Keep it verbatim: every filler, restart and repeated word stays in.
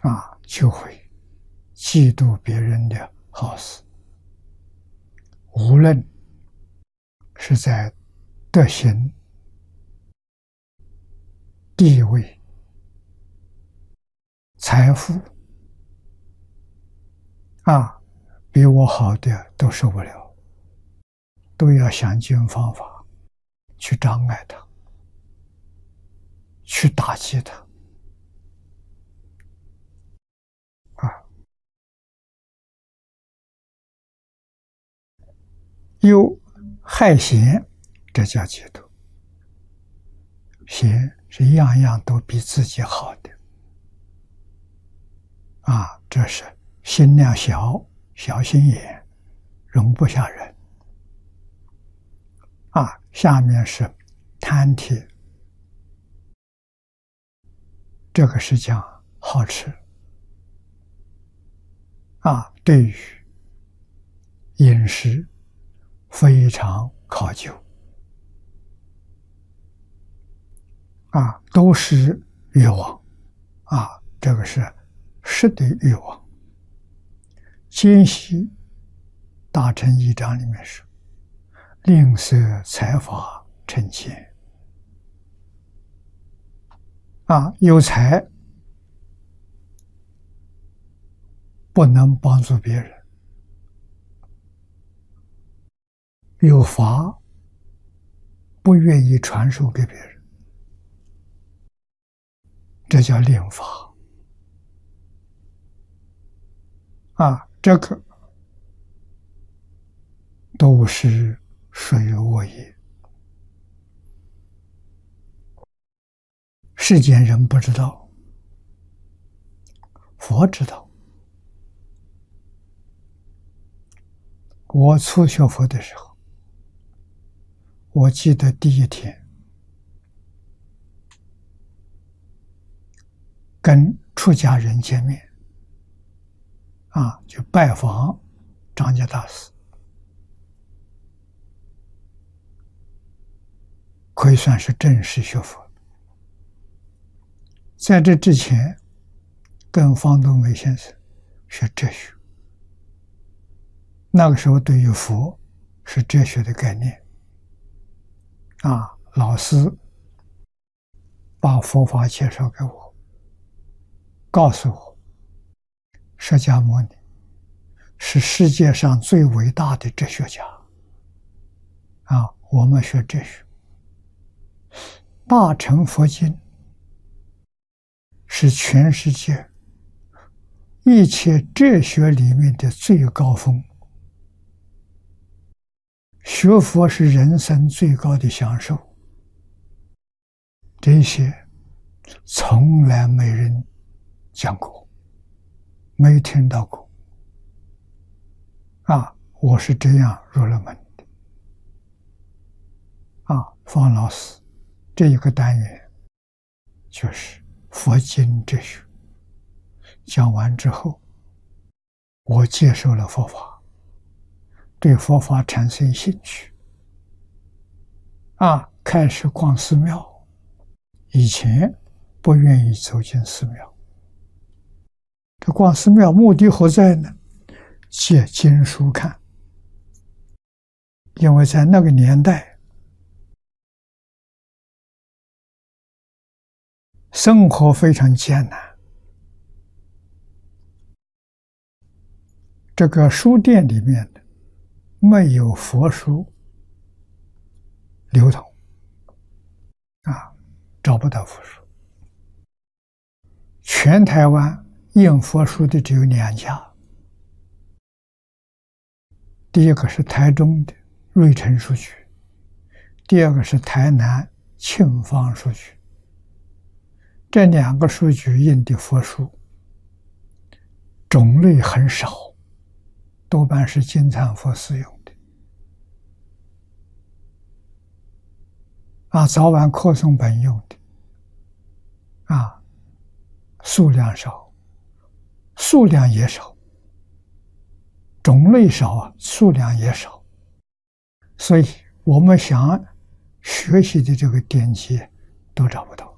啊，就会嫉妒别人的好事，无论是在德行、地位、财富啊，比我好的都受不了，都要想尽方法去障碍他，去打击他啊。忧害嫌，这叫嫉妒。嫌是样样都比自己好的啊，这是心量小，小心眼，容不下人啊。下面是贪帖，这个是讲好吃啊，对于饮食非常考究啊，都是欲望啊，这个是食的欲望。今昔大乘一章里面说，吝啬财法成钱啊，有财不能帮助别人，有法不愿意传授给别人，这叫吝法啊，这个都是属于恶业。世间人不知道，佛知道。我初学佛的时候，我记得第一天跟出家人见面啊，就拜访张家大师，可以算是正式学佛。在这之前，跟方东梅先生学哲学，那个时候对于佛是哲学的概念啊，老师把佛法介绍给我，告诉我释迦牟尼是世界上最伟大的哲学家啊，我们学哲学，大乘佛经是全世界一切哲学里面的最高峰，学佛是人生最高的享受，这些从来没人讲过，没听到过啊，我是这样入了门的啊。方老师这一个单元就是佛经哲学，讲完之后，我接受了佛法，对佛法产生兴趣啊，开始逛寺庙。以前不愿意走进寺庙，这逛寺庙目的何在呢？借经书看，因为在那个年代，生活非常艰难，这个书店里面的没有佛书流通啊，找不到佛书。全台湾印佛书的只有两家，第一个是台中的瑞诚书局，第二个是台南庆芳书局。这两个书局印的佛书种类很少，多半是金蝉佛寺用的啊，早晚课诵本用的啊，数量少，数量也少，种类少啊，数量也少，所以我们想学习的这个典籍都找不到。